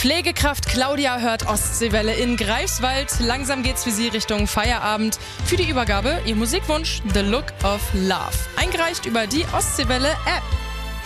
Pflegekraft Claudia hört Ostseewelle in Greifswald. Langsam geht's für sie Richtung Feierabend. Für die Übergabe ihr Musikwunsch The Look of Love. Eingereicht über die Ostseewelle App.